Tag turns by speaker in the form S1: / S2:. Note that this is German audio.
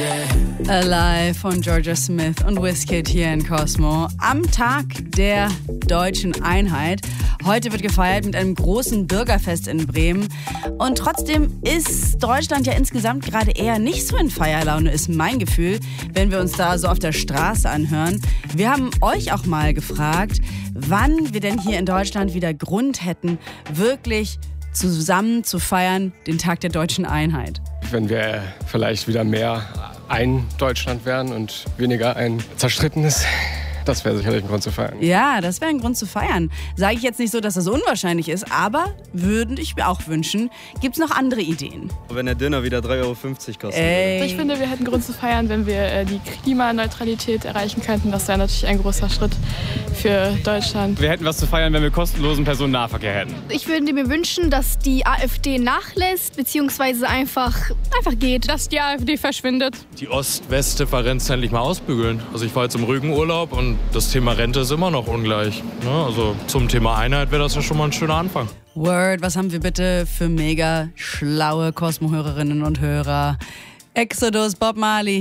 S1: Alive von Georgia Smith und Wizkid hier in Cosmo. Am Tag der deutschen Einheit. Heute wird gefeiert mit einem großen Bürgerfest in Bremen. Und trotzdem ist Deutschland ja insgesamt gerade eher nicht so in Feierlaune, ist mein Gefühl, wenn wir uns da so auf der Straße anhören. Wir haben euch auch mal gefragt, wann wir denn hier in Deutschland wieder Grund hätten, wirklich zusammen zu feiern, den Tag der deutschen Einheit.
S2: Wenn wir vielleicht wieder mehr ein Deutschland wären und weniger ein zerstrittenes, das wäre sicherlich ein Grund zu feiern.
S1: Ja, das wäre ein Grund zu feiern. Sage ich jetzt nicht so, dass das unwahrscheinlich ist, aber würde ich mir auch wünschen. Gibt es noch andere Ideen?
S3: Wenn der Döner wieder 3,50 € kostet.
S4: Also ich finde, wir hätten Grund zu feiern, wenn wir die Klimaneutralität erreichen könnten. Das wäre natürlich ein großer Schritt für Deutschland.
S5: Wir hätten was zu feiern, wenn wir kostenlosen Personennahverkehr hätten.
S6: Ich würde mir wünschen, dass die AfD nachlässt, beziehungsweise einfach geht.
S4: Dass die AfD verschwindet.
S7: Die Ost-West-Differenz endlich mal ausbügeln. Also ich war jetzt im Rügenurlaub und das Thema Rente ist immer noch ungleich. Also zum Thema Einheit wäre das ja schon mal ein schöner Anfang.
S1: Word, was haben wir bitte für mega schlaue Cosmo-Hörerinnen und Hörer? Exodus, Bob Marley.